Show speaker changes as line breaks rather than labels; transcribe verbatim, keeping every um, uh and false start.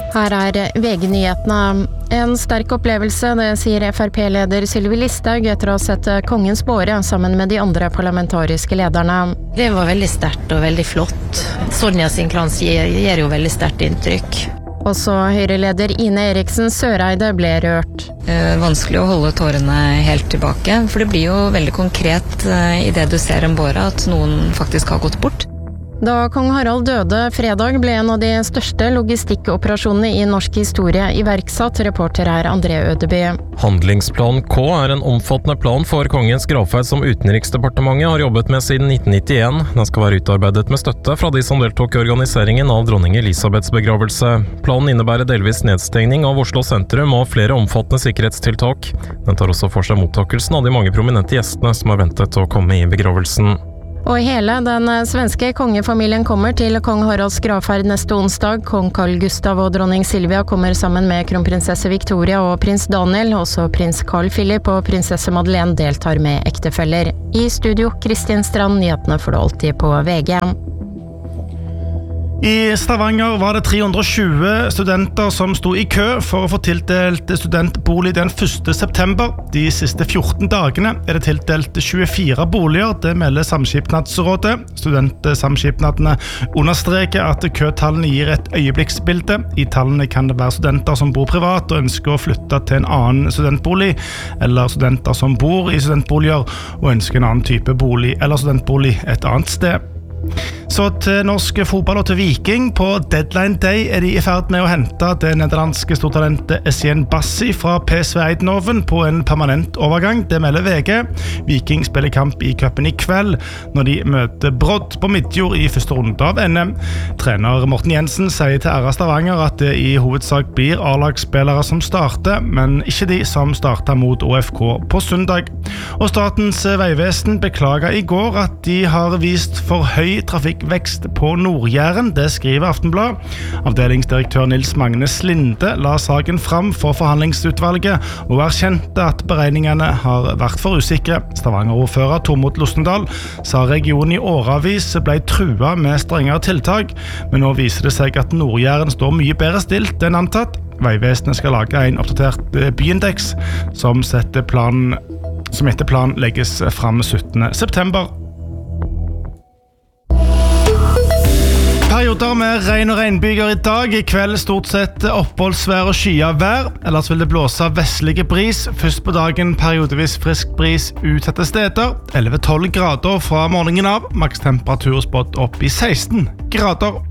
Her er V G-nyhetene. En sterk opplevelse, det sier F R P-leder Sylvi Listhaug etter å ha sett kongens båre sammen med de andre parlamentariske lederne.
Det var veldig sterkt og veldig flott. Sonja sin krans gir, gir jo veldig sterkt inntrykk.
Også Høyre-leder Ine Eriksen Søreide ble rørt.
Eh, vanskelig å holde tårene helt tilbake, for det blir jo veldig konkret eh, i det du ser en båre at noen faktisk har gått bort.
Da kong Harald døde fredag ble en av de største logistikkoperasjonene i norsk historie iverksatt, reporter her André Ødeby.
Handlingsplan K er en omfattende plan for kongens gravferd som Utenriksdepartementet har jobbet med siden nitten nittien. Den skal være utarbeidet med støtte fra de som deltok i organiseringen av dronning Elisabeths begravelse. Planen innebærer delvis nedstengning av Oslo sentrum og flere omfattende sikkerhetstiltak. Den tar også for seg mottakelsen av de mange prominente gjestene som har ventet å komme i begravelsen.
Og hele den svenske kongefamilien kommer til kong Haralds gravferd neste onsdag. Kong Carl Gustav og dronning Silvia kommer sammen med kronprinsesse Victoria og prins Daniel. Også prins Carl Philip og prinsesse Madeleine deltar med ektefeller. I studio, Kristin Strand, nyhetene får du alltid på V G.
I Stavanger var det tre hundre og tjue studenter som sto i kø for å få tildelt studentbolig den første september. De siste fjorten dagene er det tildelt tjuefire boliger, det melder Samskipnadsrådet. Studentsamskipnadene understreker at køtallene gir et øyeblikksbilde. I tallene kan det være studenter som bor privat og ønsker å flytte til en annen studentbolig, eller studenter som bor i studentboliger og ønsker en annen type bolig eller studentbolig et annet sted. Så til norsk fotball og til Viking. På deadline day er de i ferd med å hente det nederlandske stortalentet Essien Bassi fra P S V Eindhoven på en permanent overgang. Det melder V G. Viking spiller kamp i cupen i kveld når de møter Brodd på Midtjord i første runde av N M. Trener Morten Jensen sier til R A Stavanger at det i hovedsak blir A-lagsspillere som starter, men ikke de som starter mot O F K på søndag. Og Statens vegvesen beklager i går at de har vist for høy trafikkvekst på Nord-Jæren, det skriver Aftenblad. Avdelingsdirektør Nils Magne Slinde la saken fram for forhandlingsutvalget og erkjente at beregningene har vært for usikre. Stavanger-ordfører Tormod Lostendal sa regionen i årevis ble trua med strengere tiltak, men nå viser det seg at Nord-Jæren står mye bedre stilt enn antatt. Veivesenet skal lage en oppdatert byindeks som, setter planen, som etter planen legges fram syttende september. Perioder med regn og regnbyger i dag. I kveld stort sett oppholdsvær og skyet vær. Ellers vil det blåse vestlige bris. Først på dagen periodevis frisk bris utsatte steder. elleve til tolv grader fra morgenen av. Maks temperatur spådd opp i seksten grader.